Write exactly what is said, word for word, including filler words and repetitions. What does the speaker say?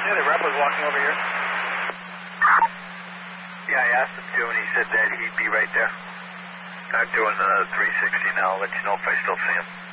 Yeah, the rep was walking over here. Yeah, I asked him to, and he said that he'd be right there. I'm doing the three sixty now. I'll let you know if I still see him.